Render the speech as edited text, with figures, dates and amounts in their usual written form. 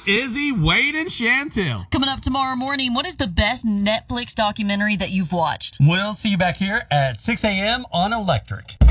Izzy, Wade, and Chantel. Coming up tomorrow morning, what is the best Netflix documentary that you've watched? We'll see you back here at 6 a.m. on Electric.